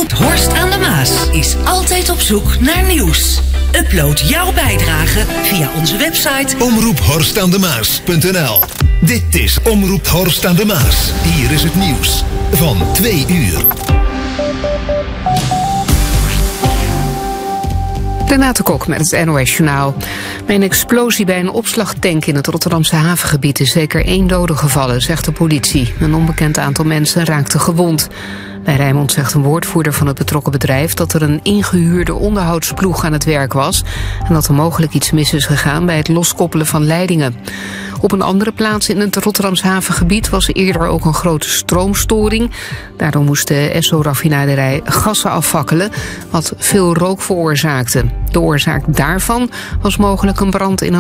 Omroep Horst aan de Maas is altijd op zoek naar nieuws. Upload jouw bijdrage via onze website omroephorstaandemaas.nl. Dit is Omroep Horst aan de Maas. Hier is het nieuws van 2 uur. Renate Kok met het NOS-journaal. Bij een explosie bij een opslagtank in het Rotterdamse havengebied is zeker 1 dode gevallen, zegt de politie. Een onbekend aantal mensen raakte gewond. Bij Rijnmond zegt een woordvoerder van het betrokken bedrijf dat er een ingehuurde onderhoudsploeg aan het werk was en dat er mogelijk iets mis is gegaan bij het loskoppelen van leidingen. Op een andere plaats in het Rotterdamse havengebied was eerder ook een grote stroomstoring. Daardoor moest de Esso-raffinaderij gassen afvakkelen, wat veel rook veroorzaakte. De oorzaak daarvan was mogelijk een brand in een